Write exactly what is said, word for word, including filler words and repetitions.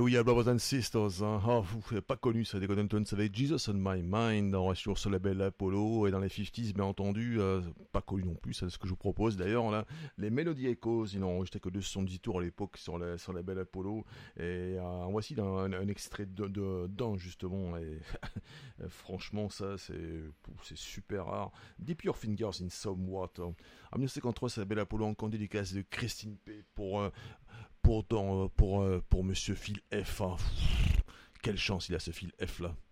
Alléluia, Brothers and Sisters. Hein. Oh, vous n'avez pas connu ça, des Golden Tones avec Jesus on My Mind. On reste sur ce label Apollo et dans les cinquantaines, bien entendu, euh, pas connu non plus, c'est ce que je vous propose. D'ailleurs, là, les Melody Echoes, ils n'ont enregistré que deux cent soixante-dix tours à l'époque sur le, sur le label Apollo. Et euh, voici un, un, un extrait de, de, d'un, justement. Et franchement, ça, c'est, c'est super rare. Deep Your Fingers in Somewhat. En dix-neuf cent cinquante-trois, c'est le label Apollo en dédicace de Christine P. pour... Euh, Pour, dans, pour, pour Monsieur Phil F. Hein. Quelle chance il a ce Phil F là.